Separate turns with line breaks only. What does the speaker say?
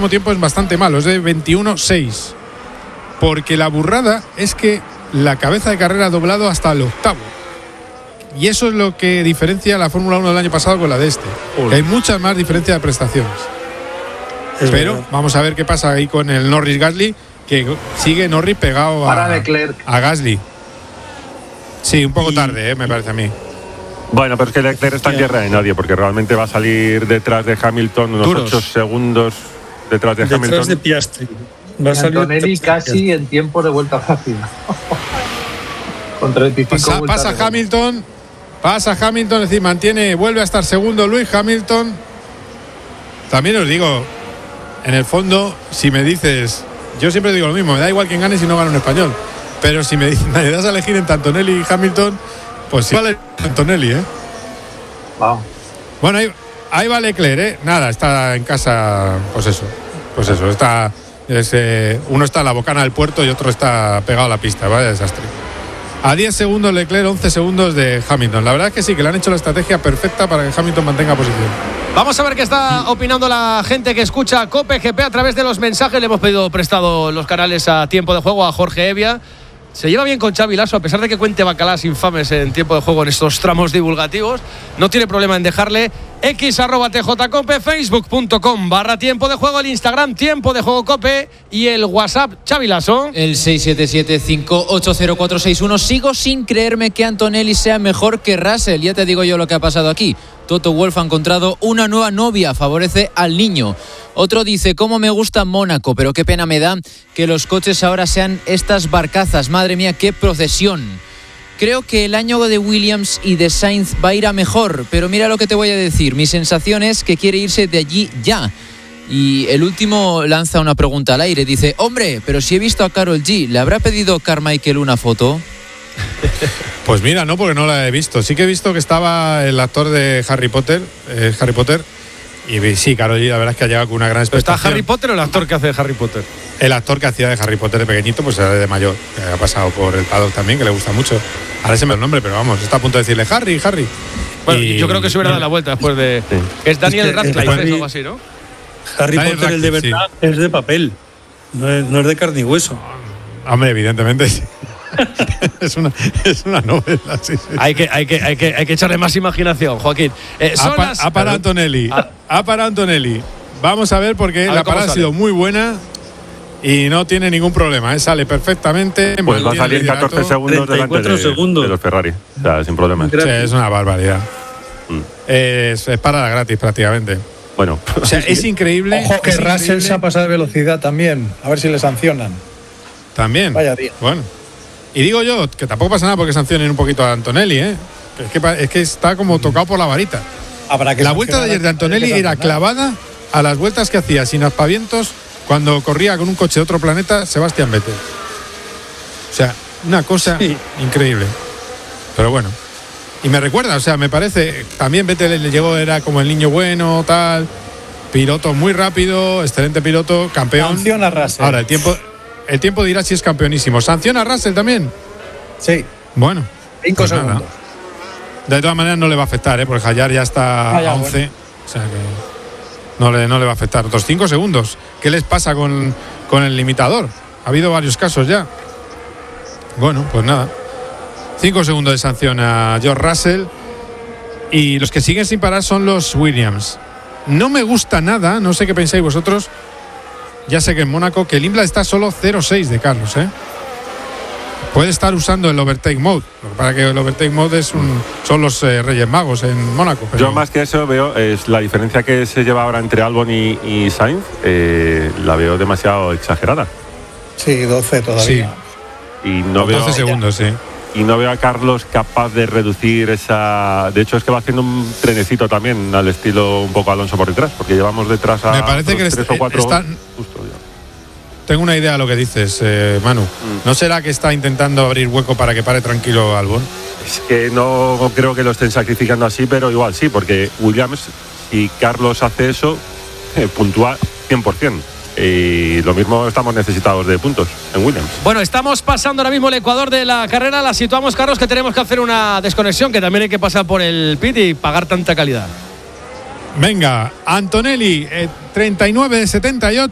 último tiempo es bastante malo, es de 21-6. Porque la burrada es que la cabeza de carrera ha doblado hasta el octavo. Y eso es lo que diferencia la Fórmula 1 del año pasado con la de este. Hay mucha más diferencia de prestaciones. Pero vamos a ver qué pasa ahí con el Norris Gasly, que sigue Norris pegado a Gasly. Sí, un poco tarde, me parece a mí.
Bueno, pero es que Leclerc está en tierra de nadie, porque realmente va a salir detrás de Hamilton unos 8 segundos detrás de Hamilton.
Detrás de Piastri.
Va a salir Antonelli casi en tiempo de vuelta rápida. Con 35
Pasa Hamilton, es decir, vuelve a estar segundo Lewis Hamilton. También os digo, en el fondo, si me dices, yo siempre digo lo mismo, me da igual quién gane si no gana un español. Pero si me das a elegir entre Antonelli y Hamilton, pues sí vale Antonelli, ¿eh?
Wow.
Bueno, ahí va Leclerc, ¿eh? Nada, está en casa, pues eso, uno está en la bocana del puerto y otro está pegado a la pista, vaya desastre. A 10 segundos Leclerc, 11 segundos de Hamilton. La verdad es que sí, que le han hecho la estrategia perfecta para que Hamilton mantenga posición.
Vamos a ver qué está opinando la gente que escucha COPE GP a través de los mensajes. Le hemos pedido prestado los canales a Tiempo de Juego a Jorge Evia. Se lleva bien con Xavi Lasso, a pesar de que cuente bacalas infames en Tiempo de Juego en estos tramos divulgativos. No tiene problema en dejarle x@tjcope, facebook.com/Tiempo de Juego, el Instagram Tiempo de Juego Cope y el WhatsApp Xavi Lasso.
El 677-580461. Sigo sin creerme que Antonelli sea mejor que Russell. Ya te digo yo lo que ha pasado aquí. Toto Wolff ha encontrado una nueva novia, favorece al niño. Otro dice, cómo me gusta Mónaco, pero qué pena me da que los coches ahora sean estas barcazas. Madre mía, qué procesión. Creo que el año de Williams y de Sainz va a ir a mejor, pero mira lo que te voy a decir. Mi sensación es que quiere irse de allí ya. Y el último lanza una pregunta al aire. Dice, hombre, pero si he visto a Karol G, ¿le habrá pedido Carmichael una foto?
Pues mira, no, porque no la he visto. Sí que he visto que estaba el actor de Harry Potter. Y sí, Karol G, la verdad es que ha llegado con una gran expectación.
¿Está Harry Potter o el actor que hace de Harry Potter?
El actor que hacía de Harry Potter de pequeñito, pues era de mayor, que ha pasado por el paddock también, que le gusta mucho. Ahora se me da el nombre, pero vamos, está a punto de decirle Harry.
Bueno, yo creo que se hubiera dado la vuelta después de... Sí. Es Daniel Radcliffe, o algo así, ¿no?
Harry Potter, el de verdad, sí. Es de papel, no es de carne y hueso.
Hombre, evidentemente sí. es una novela, sí.
Hay que echarle más imaginación, Joaquín.
Ha parado Antonelli. Vamos a ver, porque la parada ha sido muy buena y no tiene ningún problema, sale perfectamente.
Pues va a salir 14 segundos delante de los Ferrari, o sea, sin problema.
Sí, es una barbaridad. Es parada gratis prácticamente.
Bueno,
o sea, es increíble.
Ojo que Russell se ha pasado de velocidad también, a ver si le sancionan.
También.
Vaya día.
Bueno. Y digo yo, que tampoco pasa nada porque sancionen un poquito a Antonelli, ¿eh? Es que está como tocado por la varita. La vuelta de ayer de Antonelli era clavada a las vueltas que hacía sin aspavientos cuando corría con un coche de otro planeta Sebastián Vettel. O sea, una cosa increíble. Pero bueno. Y me recuerda, o sea, me parece, también Vettel le llegó, era como el niño bueno, tal, piloto muy rápido, excelente piloto, campeón.
Sanciona a Russell.
Ahora, el tiempo dirá si es campeonísimo. ¿Sanciona a Russell también?
Sí.
Bueno.
5 segundos.
Nada. De todas maneras no le va a afectar, porque Hayar ya está a 11. Bueno. O sea que no le va a afectar. Otros 5 segundos. ¿Qué les pasa con el limitador? Ha habido varios casos ya. Bueno, pues nada. 5 segundos de sanción a George Russell. Y los que siguen sin parar son los Williams. No me gusta nada, no sé qué pensáis vosotros. Ya sé que en Mónaco, que el Imbla está solo 0.6 de Carlos, ¿eh? Puede estar usando el overtake mode. Para que el overtake mode son los Reyes Magos en Mónaco. Pero...
Yo más que eso veo es la diferencia que se lleva ahora entre Albon y Sainz. La veo demasiado exagerada.
Sí, 12 todavía.
Sí. Y no
12
veo,
segundos, sí.
Y no veo a Carlos capaz de reducir esa... De hecho, es que va haciendo un trenecito también al estilo un poco Alonso por detrás, porque llevamos detrás a...
Me parece que
3 o 4
está...
Justo ya.
Tengo una idea de lo que dices, Manu. ¿No será que está intentando abrir hueco para que pare tranquilo Albon?
Es que no creo que lo estén sacrificando así, pero igual sí, porque Williams, si Carlos hace eso, puntúa 100%. Y lo mismo estamos necesitados de puntos en Williams.
Bueno, estamos pasando ahora mismo el ecuador de la carrera. La situamos, Carlos, que tenemos que hacer una desconexión, que también hay que pasar por el pit y pagar tanta calidad.
Venga, Antonelli, 39 de 78.